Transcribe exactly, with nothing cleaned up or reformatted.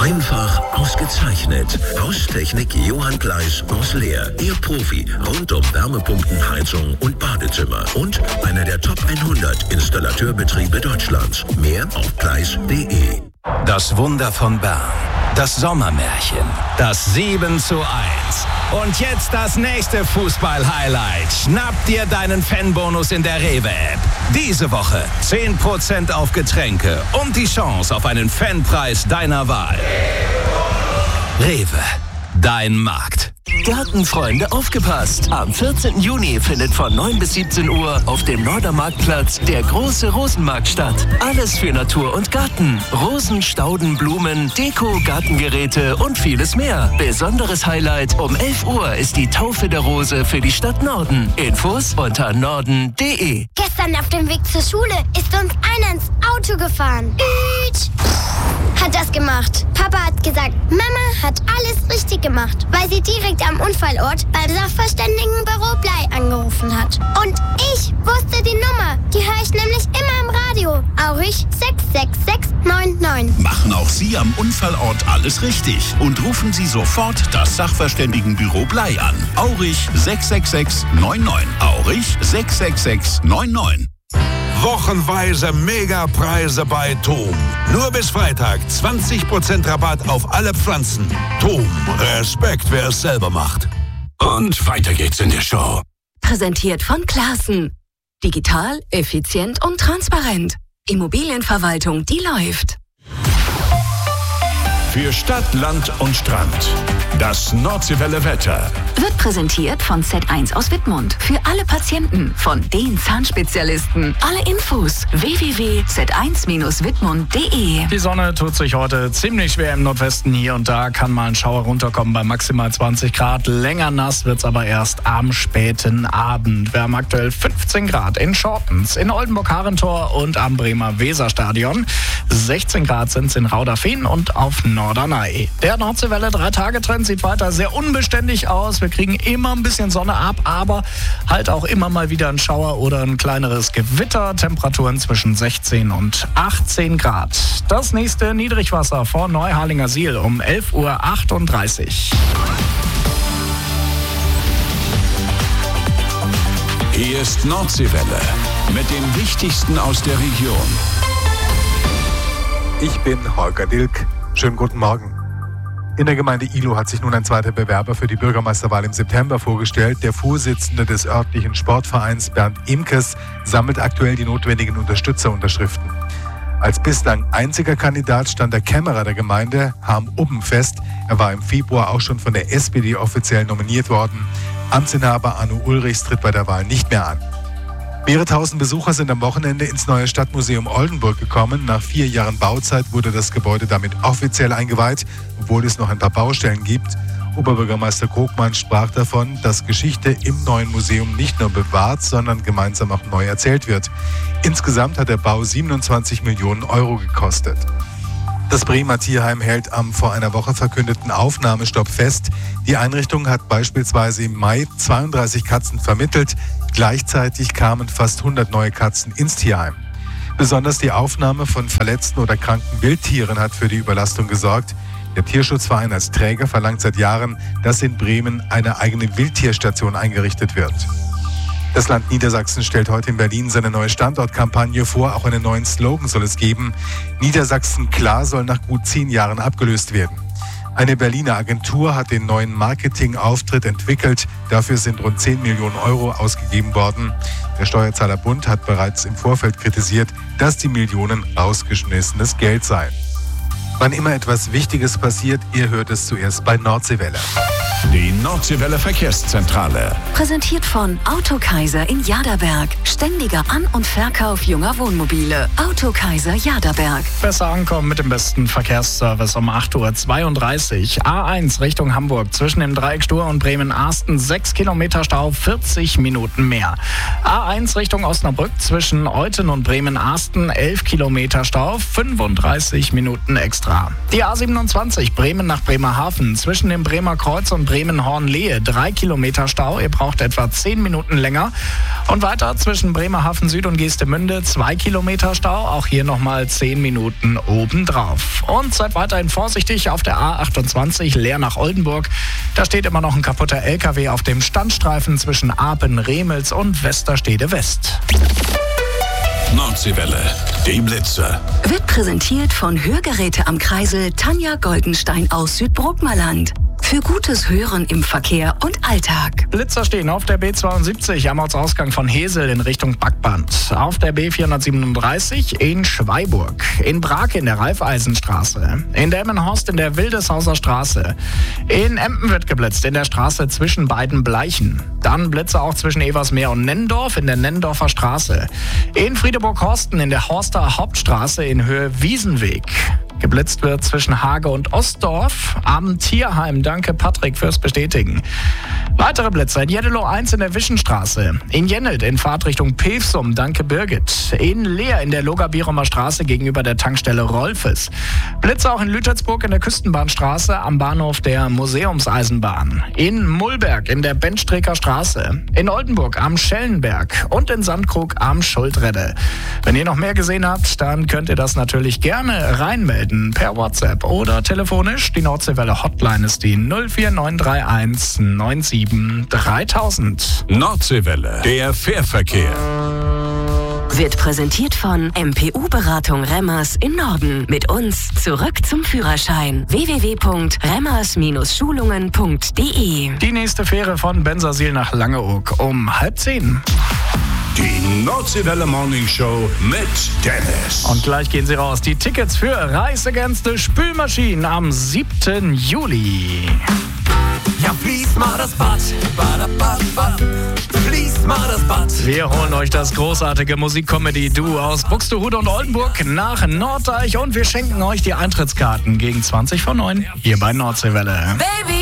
Einfach ausgezeichnet. Haustechnik Johann Gleis aus Leer. Ihr Profi rund um Wärmepumpen, Heizung und Badezimmer. Und einer der Top hundert Installateurbetriebe Deutschlands. Mehr auf gleis punkt de. Das Wunder von Bern. Das Sommermärchen. Das sieben zu eins. Und jetzt das nächste Fußball-Highlight. Schnapp dir deinen Fanbonus in der Rewe-App. Diese Woche zehn Prozent auf Getränke und die Chance auf einen Fanpreis deiner Wahl. Rewe, dein Markt. Gartenfreunde, aufgepasst! Am vierzehnten Juni findet von neun bis siebzehn Uhr auf dem Nordermarktplatz der große Rosenmarkt statt. Alles für Natur und Garten. Rosen, Stauden, Blumen, Deko, Gartengeräte und vieles mehr. Besonderes Highlight: um elf Uhr ist die Taufe der Rose für die Stadt Norden. Infos unter norden punkt de. Gestern auf dem Weg zur Schule ist uns einer ins Auto gefahren. Üt. Hat das gemacht. Papa hat gesagt, Mama hat alles richtig gemacht, weil sie direkt am Unfallort beim Sachverständigenbüro Blei angerufen hat. Und ich wusste die Nummer. Die höre ich nämlich immer im Radio. Aurich sechs sechs sechs neun neun. Machen auch Sie am Unfallort alles richtig und rufen Sie sofort das Sachverständigenbüro Blei an. Aurich sechs sechs sechs neun neun. Aurich sechs sechs sechs neun neun. Wochenweise Megapreise bei Thom. Nur bis Freitag zwanzig Prozent Rabatt auf alle Pflanzen. Thom, Respekt, wer es selber macht. Und weiter geht's in der Show. Präsentiert von Classen. Digital, effizient und transparent. Immobilienverwaltung, die läuft. Für Stadt, Land und Strand. Das Nordseewelle Wetter. Wird präsentiert von Z eins aus Wittmund. Für alle Patienten, von den Zahnspezialisten. Alle Infos w w w punkt z eins Bindestrich wittmund punkt de. Die Sonne tut sich heute ziemlich schwer im Nordwesten. Hier und da kann mal ein Schauer runterkommen bei maximal zwanzig Grad. Länger nass wird's aber erst am späten Abend. Wir haben aktuell fünfzehn Grad in Schortens, in Oldenburg-Harentor und am Bremer Weserstadion. sechzehn Grad sind's in Rauderfehn und auf Norderney. Der Nordseewelle drei-Tage-Trend sieht weiter sehr unbeständig aus. Wir kriegen immer ein bisschen Sonne ab, aber halt auch immer mal wieder ein Schauer oder ein kleineres Gewitter. Temperaturen zwischen sechzehn und achtzehn Grad. Das nächste Niedrigwasser vor Neuharlinger Siel um elf Uhr achtunddreißig. Hier ist Nordseewelle mit dem Wichtigsten aus der Region. Ich bin Holger Dilk. Schönen guten Morgen. In der Gemeinde Ihlow hat sich nun ein zweiter Bewerber für die Bürgermeisterwahl im September vorgestellt. Der Vorsitzende des örtlichen Sportvereins, Bernd Imkes, sammelt aktuell die notwendigen Unterstützerunterschriften. Als bislang einziger Kandidat stand der Kämmerer der Gemeinde, Harm Ubben, fest. Er war im Februar auch schon von der S P D offiziell nominiert worden. Amtsinhaber Arno Ulrichs tritt bei der Wahl nicht mehr an. Mehrere tausend Besucher sind am Wochenende ins neue Stadtmuseum Oldenburg gekommen. Nach vier Jahren Bauzeit wurde das Gebäude damit offiziell eingeweiht, obwohl es noch ein paar Baustellen gibt. Oberbürgermeister Krogmann sprach davon, dass Geschichte im neuen Museum nicht nur bewahrt, sondern gemeinsam auch neu erzählt wird. Insgesamt hat der Bau siebenundzwanzig Millionen Euro gekostet. Das Bremer Tierheim hält am vor einer Woche verkündeten Aufnahmestopp fest. Die Einrichtung hat beispielsweise im Mai zweiunddreißig Katzen vermittelt. Gleichzeitig kamen fast hundert neue Katzen ins Tierheim. Besonders die Aufnahme von verletzten oder kranken Wildtieren hat für die Überlastung gesorgt. Der Tierschutzverein als Träger verlangt seit Jahren, dass in Bremen eine eigene Wildtierstation eingerichtet wird. Das Land Niedersachsen stellt heute in Berlin seine neue Standortkampagne vor. Auch einen neuen Slogan soll es geben. Niedersachsen klar soll nach gut zehn Jahren abgelöst werden. Eine Berliner Agentur hat den neuen Marketingauftritt entwickelt. Dafür sind rund zehn Millionen Euro ausgegeben worden. Der Steuerzahlerbund hat bereits im Vorfeld kritisiert, dass die Millionen rausgeschmissenes Geld seien. Wann immer etwas Wichtiges passiert, ihr hört es zuerst bei Nordseewelle. Die Nordseewelle Verkehrszentrale. Präsentiert von Autokaiser in Jaderberg. Ständiger An- und Verkauf junger Wohnmobile. Autokaiser Jaderberg. Besser ankommen mit dem besten Verkehrsservice um acht Uhr zweiunddreißig. A eins Richtung Hamburg zwischen dem Dreieck Stur und Bremen-Arsten. sechs Kilometer Stau, vierzig Minuten mehr. A eins Richtung Osnabrück zwischen Euthen und Bremen-Arsten. elf Kilometer Stau, fünfunddreißig Minuten extra. Die A siebenundzwanzig Bremen nach Bremerhaven zwischen dem Bremer Kreuz und Bremen-Hornlehe. Drei Kilometer Stau. Ihr braucht etwa zehn Minuten länger. Und weiter zwischen Bremerhaven Süd und Geestemünde. Zwei Kilometer Stau. Auch hier nochmal zehn Minuten obendrauf. Und seid weiterhin vorsichtig auf der A achtundzwanzig Leer nach Oldenburg. Da steht immer noch ein kaputter L K W auf dem Standstreifen zwischen Apen, Remels und Westerstede West. Nordseewelle, die Blitze. Wird präsentiert von Hörgeräte am Kreisel Tanja Goldenstein aus Südbrookmerland. Für gutes Hören im Verkehr und Alltag. Blitzer stehen auf der B zweiundsiebzig am Ortsausgang von Hesel in Richtung Backband. Auf der B vierhundertsiebenunddreißig in Schweiburg. In Brake in der Raiffeisenstraße. In Delmenhorst in der Wildeshauser Straße. In Empen wird geblitzt in der Straße zwischen beiden Bleichen. Dann Blitze auch zwischen Eversmeer und Nennendorf in der Nennendorfer Straße. In Friedeburg-Horsten in der Horster Hauptstraße in Höhe Wiesenweg. Geblitzt wird zwischen Hage und Ostdorf am Tierheim. Danke Patrick fürs Bestätigen. Weitere Blitzer in Jeddelo eins in der Wischenstraße. In Jennelt in Fahrtrichtung Pevsum. Danke Birgit. In Leer in der Loga-Bierumer Straße gegenüber der Tankstelle Rolfes. Blitzer auch in Lütersburg in der Küstenbahnstraße am Bahnhof der Museumseisenbahn. In Mullberg in der Benstreker Straße. In Oldenburg am Schellenberg. Und in Sandkrug am Schuldredde. Wenn ihr noch mehr gesehen habt, dann könnt ihr das natürlich gerne reinmelden. Per WhatsApp oder telefonisch. Die Nordseewelle Hotline ist die null vier neun drei eins neun sieben dreitausend. Nordseewelle, der Fährverkehr. Wird präsentiert von M P U-Beratung Remmers in Norden. Mit uns zurück zum Führerschein. w w w punkt remmers Schulungen punkt d e. Die nächste Fähre von Bensersiel nach Langeoog um halb zehn. Die Nordseewelle Morning Show mit Dennis. Und gleich gehen sie raus. Die Tickets für Rise Against the Spülmaschinen am siebten Juli. Ja, fließ mal das Bad, bad, bad, bad. Fließ mal das Bad. Wir holen euch das großartige Musik-Comedy-Duo aus Buxtehude und Oldenburg nach Norddeich und wir schenken euch die Eintrittskarten gegen zwanzig vor neun hier bei Nordseewelle. Baby.